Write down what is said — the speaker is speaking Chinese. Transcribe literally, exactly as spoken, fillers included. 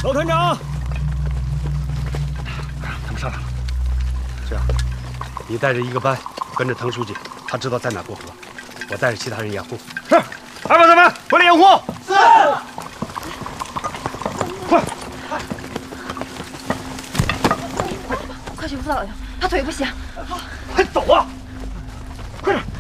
老团长， 他们上来了。 这样，你带着一个班跟着滕书记，他知道在哪过河，我带着其他人掩护。 是，二班、三班回来掩护。是。快！ 快去辅导他，他腿不行。 快走啊！快点！